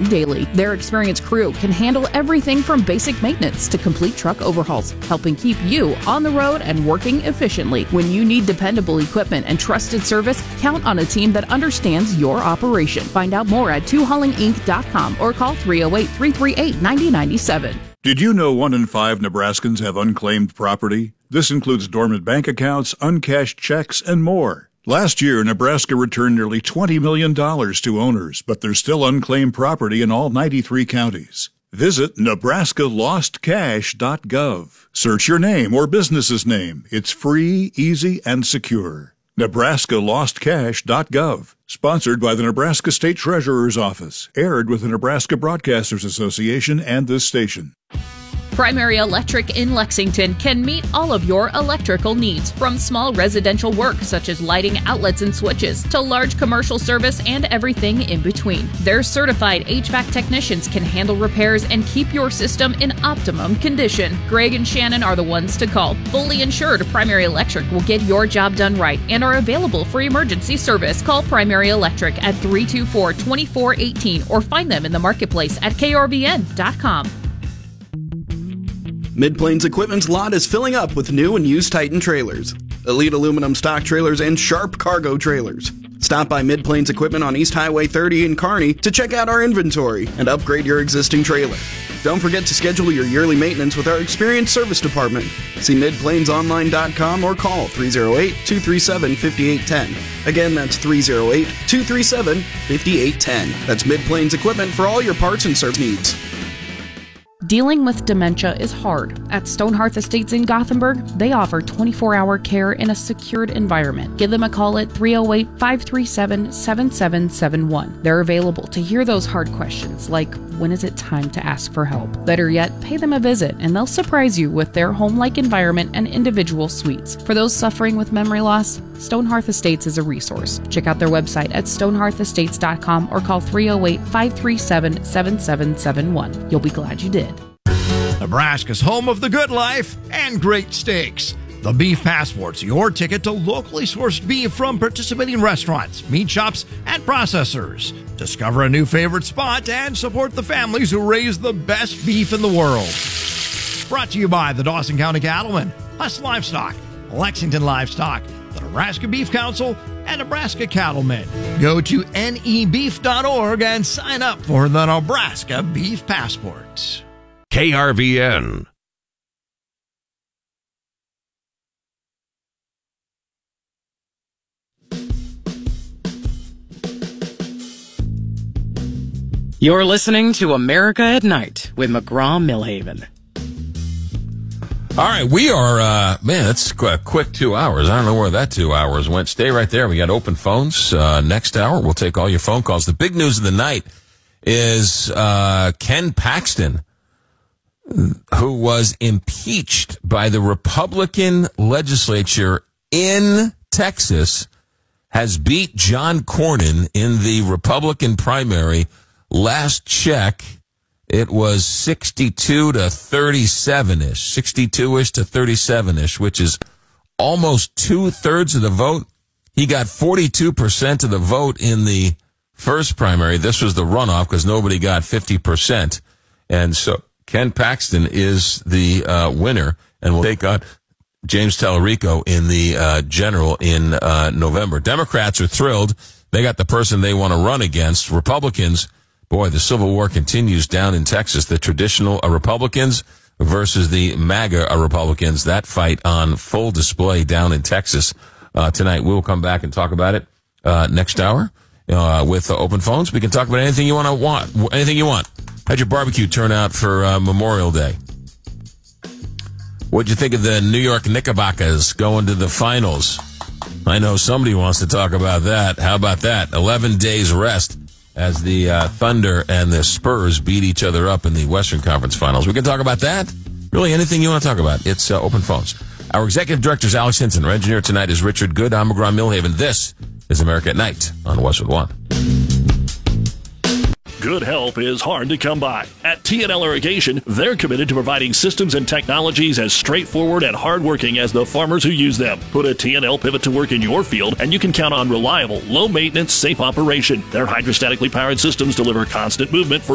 daily. Their experienced crew can handle everything from basic maintenance to complete truck overhauls, helping keep you on the road and working efficiently. When you need dependable equipment and trusted service, count on a team that understands your operation. Find out more at twohaulinginc.com or call 308-338-9097. Did you know 1 in 5 Nebraskans have unclaimed property? This includes dormant bank accounts, uncashed checks, and more. Last year, Nebraska returned nearly $20 million to owners, but there's still unclaimed property in all 93 counties. Visit nebraskalostcash.gov. Search your name or business's name. It's free, easy, and secure. nebraskalostcash.gov. Sponsored by the Nebraska State Treasurer's Office. Aired with the Nebraska Broadcasters Association and this station. Primary Electric in Lexington can meet all of your electrical needs, from small residential work such as lighting outlets and switches to large commercial service and everything in between. Their certified HVAC technicians can handle repairs and keep your system in optimum condition. Greg and Shannon are the ones to call. Fully insured, Primary Electric will get your job done right and are available for emergency service. Call Primary Electric at 324-2418 or find them in the marketplace at krvn.com. Mid-Plains Equipment's lot is filling up with new and used Titan trailers, Elite aluminum stock trailers, and Sharp cargo trailers. Stop by Mid-Plains Equipment on East Highway 30 in Kearney to check out our inventory and upgrade your existing trailer. Don't forget to schedule your yearly maintenance with our experienced service department. See midplainsonline.com or call 308-237-5810. Again, that's 308-237-5810. That's Mid-Plains Equipment for all your parts and service needs. Dealing with dementia is hard. At Stonehearth Estates in Gothenburg, they offer 24-hour care in a secured environment. Give them a call at 308-537-7771. They're available to hear those hard questions like, when is it time to ask for help? Better yet, pay them a visit and they'll surprise you with their home-like environment and individual suites. For those suffering with memory loss, Stonehearth Estates is a resource. Check out their website at stonehearthestates.com or call 308-537-7771. You'll be glad you did. Nebraska's home of the good life and great steaks. The Beef Passport's your ticket to locally sourced beef from participating restaurants, meat shops, and processors. Discover a new favorite spot and support the families who raise the best beef in the world. Brought to you by the Dawson County Cattlemen, Huss Livestock, Lexington Livestock, the Nebraska Beef Council, and Nebraska Cattlemen. Go to nebeef.org and sign up for the Nebraska Beef Passport. KRVN. You're listening to America at Night with McGraw-Millhaven. All right, we are, it's a quick 2 hours. I don't know where that 2 hours went. Stay right there. We got open phones. Next hour, we'll take all your phone calls. The big news of the night is Ken Paxton, who was impeached by the Republican legislature in Texas, has beat John Cornyn in the Republican primary. Last check, it was 62 to 37-ish, 62-ish to 37-ish, which is almost 2/3 of the vote. He got 42% of the vote in the first primary. This was the runoff because nobody got 50%. And so Ken Paxton is the winner and will take on James Tallarico in the general in November. Democrats are thrilled. They got the person they want to run against. Republicans, boy, the Civil War continues down in Texas. The traditional Republicans versus the MAGA Republicans. That fight on full display down in Texas tonight. We'll come back and talk about it next hour with open phones. We can talk about anything you want. Anything you want. How'd your barbecue turn out for Memorial Day? What'd you think of the New York Knickerbockers going to the finals? I know somebody wants to talk about that. How about that? 11 days rest as the Thunder and the Spurs beat each other up in the Western Conference Finals. We can talk about that. Really, anything you want to talk about. It's open phones. Our executive director is Alex Hinton. Our engineer tonight is Richard Good. I'm McGraw-Millhaven. This is America at Night on Westwood One. Good help is hard to come by. At T&L Irrigation, they're committed to providing systems and technologies as straightforward and hardworking as the farmers who use them. Put a T&L pivot to work in your field, and you can count on reliable, low-maintenance, safe operation. Their hydrostatically powered systems deliver constant movement for